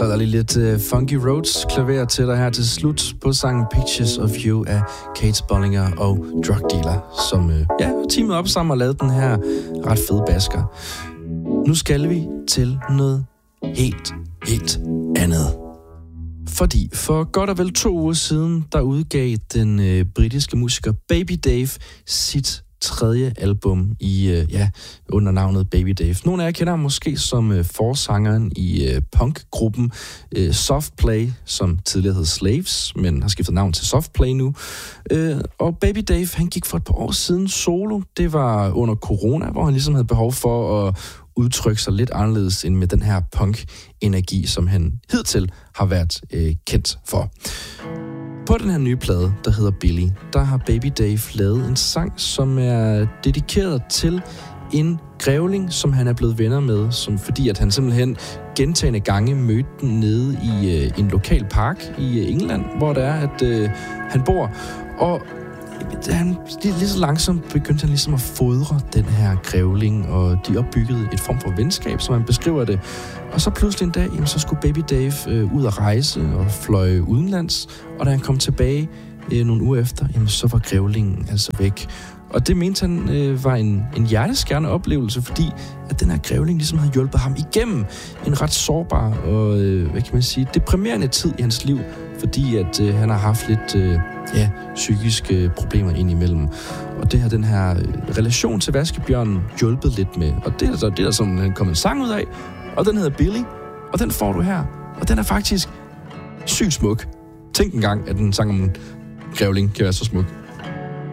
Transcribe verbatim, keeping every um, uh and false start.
Så er der lige lidt uh, Funky Roads klaver til dig her til slut på sangen Pictures of You af Kate Bollinger og Drug Dealer, som uh, ja, teamet op sammen og lavede den her ret fede basker. Nu skal vi til noget helt, helt andet. Fordi for godt og vel to uger siden, der udgav den øh, britiske musiker Baby Dave sit tredje album i øh, ja, under navnet Baby Dave. Nogle af jer kender ham måske som øh, forsangeren i øh, punkgruppen øh, Softplay, som tidligere hed Slaves, men har skiftet navn til Softplay nu. Øh, og Baby Dave, han gik for et par år siden solo. Det var under corona, hvor han ligesom havde behov for at udtrykke sig lidt anderledes end med den her punk-energi, som han hidtil har været øh, kendt for. På den her nye plade, der hedder Billy, der har Baby Dave lavet en sang, som er dedikeret til en grævling, som han er blevet venner med, som fordi at han simpelthen gentagne gange mødte den nede i øh, en lokal park i England, hvor det er, at øh, han bor. Og han, lige så langsomt begyndte han ligesom at fodre den her grævling, og de opbyggede et form for venskab, som han beskriver det. Og så pludselig en dag, jamen, så skulle Baby Dave øh, ud at rejse og fløj udenlands, og da han kom tilbage øh, nogle uger efter, jamen, så var grævlingen altså væk. Og det mente han øh, var en, en hjerteskærende oplevelse, fordi at den her grævling ligesom havde hjulpet ham igennem en ret sårbar og, øh, hvad kan man sige, deprimerende tid i hans liv, fordi at øh, han har haft lidt øh, ja, psykiske problemer indimellem. Og det har den her relation til vaskebjørnen hjulpet lidt med. Og det er der, det er der sådan kommet en sang ud af, og den hedder Billy, og den får du her. Og den er faktisk sygt smuk. Tænk engang, at en sang om en grævling kan være så smuk.